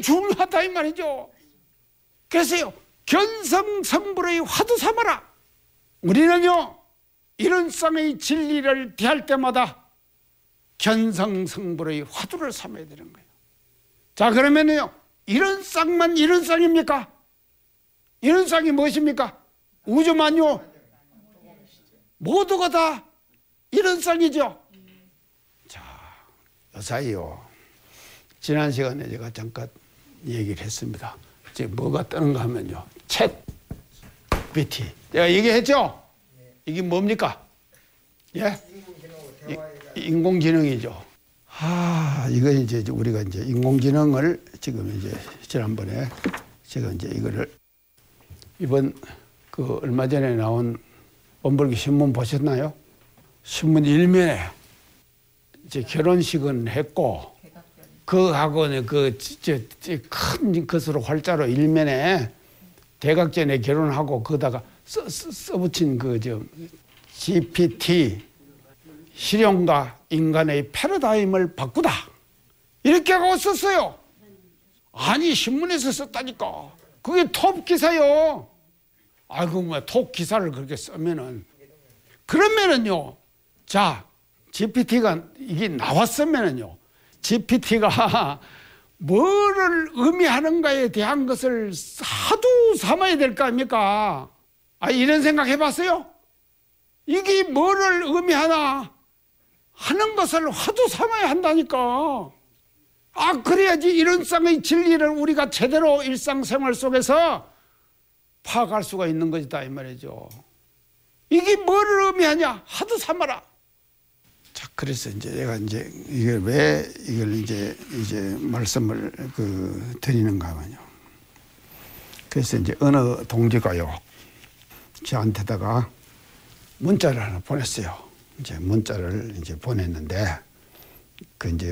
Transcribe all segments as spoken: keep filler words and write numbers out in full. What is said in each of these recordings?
중요하다 이 말이죠. 그래서요, 견성성불의 화두 삼아라. 우리는요, 이런 쌍의 진리를 대할 때마다 견성성불의 화두를 삼아야 되는 거예요. 자, 그러면요, 이런 쌍만 이런 쌍입니까? 이런 쌍이 무엇입니까? 우주만요, 모두가 다 이런 쌍이죠. 자, 요사이요, 지난 시간에 제가 잠깐 얘기를 했습니다. 지금 뭐가 뜨는가 하면요, 챗 지피티. 제가 얘기했죠? 이게 뭡니까? 예? 인공지능이죠. 아, 이거 이제 우리가 이제 인공지능을 지금 이제 지난번에 제가 이제 이거를 이번 그 얼마 전에 나온 원불기 신문 보셨나요? 신문 일면에 이제 결혼식은 했고 그 학원에 그큰 것으로 활자로 일면에 대각전에 결혼하고 거기다가 써, 써, 써붙인 그 저 지피티 실용과 인간의 패러다임을 바꾸다 이렇게 하고 썼어요. 아니 신문에서 썼다니까. 그게 톱 기사요. 아이고 뭐 톱 기사를 그렇게 쓰면은 그러면은요. 자 지피티가 이게 나왔으면은요. 지피티가 뭐를 의미하는가에 대한 것을 하도 삼아야 될 거 아닙니까? 아, 이런 생각 해봤어요? 이게 뭐를 의미하나 하는 것을 하도 삼아야 한다니까. 아, 그래야지 이런 쌍의 진리를 우리가 제대로 일상생활 속에서 파악할 수가 있는 것이다 이 말이죠. 이게 뭐를 의미하냐? 하도 삼아라. 자, 그래서 이제 내가 이제 이걸 왜 이걸 이제 이제 말씀을 그 드리는가 하면요. 그래서 이제 어느 동지가요, 저한테다가 문자를 하나 보냈어요. 이제 문자를 이제 보냈는데 그 이제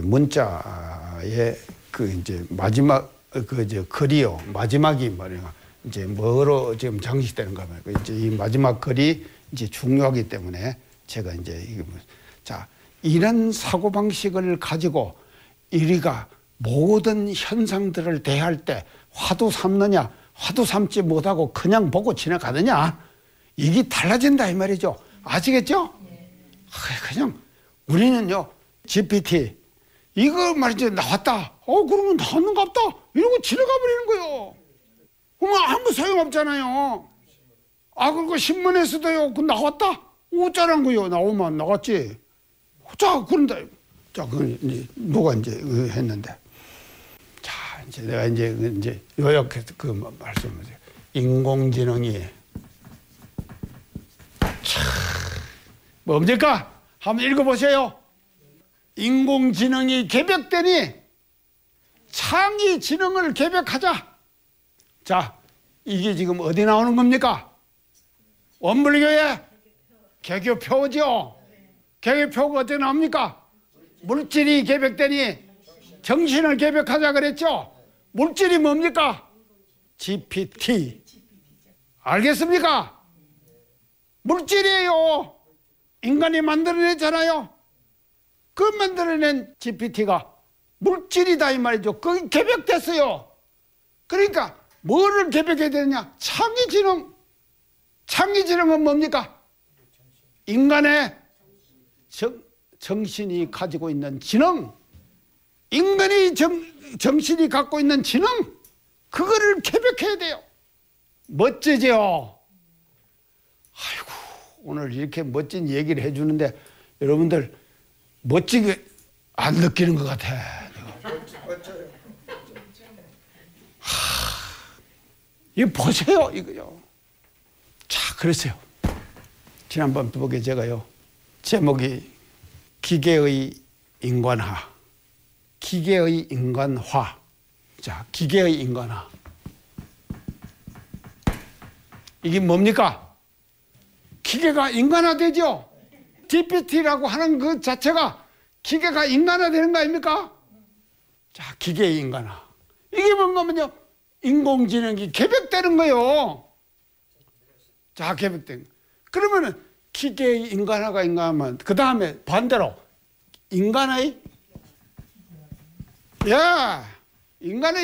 문자의 그 이제 마지막 그 이제 글이요, 마지막이 말이야. 이제 뭐로 지금 장식되는가 말이야. 이제 이 마지막 글이 이제 중요하기 때문에 제가 이제 이게 뭐 자. 이런 사고방식을 가지고 우리가 모든 현상들을 대할 때 화두 삼느냐, 화두 삼지 못하고 그냥 보고 지나가느냐, 이게 달라진다 이 말이죠. 아시겠죠? 그냥 우리는요, 지피티 이거 말이죠, 나왔다. 어, 그러면 나왔는가 보다. 이러고 지나가 버리는 거예요. 그러면 아무 소용없잖아요. 아, 그리고 신문에서도요, 그 나왔다. 어쩌란 거요. 나오면 나왔지. 자, 그런데, 자, 그, 이제, 누가 이제 했는데. 자, 이제 내가 이제, 이제 요약해서 그 말씀을, 인공지능이, 참, 뭡니까? 한번 읽어보세요. 인공지능이 개벽되니 창의지능을 개벽하자. 자, 이게 지금 어디 나오는 겁니까? 원불교의 개교표죠. 개교표가 어떻게 나옵니까? 물질이 개벽되니 정신을 개벽하자 그랬죠. 물질이 뭡니까? 지피티. 알겠습니까? 물질이에요. 인간이 만들어냈잖아요. 그 만들어낸 지피티가 물질이다 이 말이죠. 그게 개벽됐어요. 그러니까 뭐를 개벽해야 되느냐? 창의지능. 창의지능은 뭡니까? 인간의 정, 정신이 가지고 있는 지능, 인간의 정, 정신이 갖고 있는 지능, 그거를 개벽해야 돼요. 멋지죠? 아이고, 오늘 이렇게 멋진 얘기를 해주는데 여러분들 멋지게 안 느끼는 것 같아. 하, 이거 보세요, 이거요. 자, 그랬어요. 지난번 보게 제가요, 제목이 기계의 인간화. 기계의 인간화. 자, 기계의 인간화. 이게 뭡니까? 기계가 인간화되죠? 지피티라고 하는 그 자체가 기계가 인간화되는 거 아닙니까? 자, 기계의 인간화. 이게 뭔가면요, 인공지능이 개벽되는 거예요. 자, 개벽된. 그러면은 기계의 인간화가 인간하면 그 다음에 반대로 인간의 야 인간의